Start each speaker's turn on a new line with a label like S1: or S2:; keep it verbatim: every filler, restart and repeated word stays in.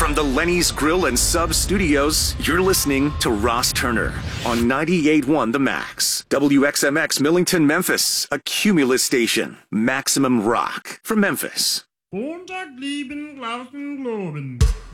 S1: From the Lenny's Grill and Sub Studios, you're listening to Ross Turner on ninety-eight point one The Max. W X M X Millington, Memphis, a Cumulus station. Maximum rock from Memphis.
S2: Montag lieben, glauben, globen.